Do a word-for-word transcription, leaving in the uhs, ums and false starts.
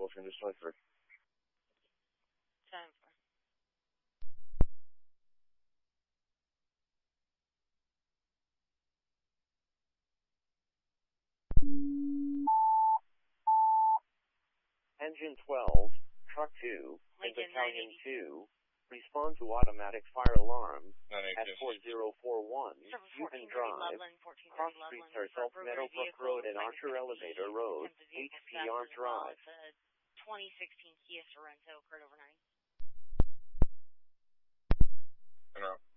Wolf Indus twenty-three. Time for. Engine twelve, Truck two, and Lincoln Battalion nine two, respond to automatic fire alarm at four zero four one, Yukon Drive, Cross Street, South Meadowbrook Road and Archer Elevator Road, H P R Drive. twenty sixteen Kia Sorento occurred overnight. Interrupt.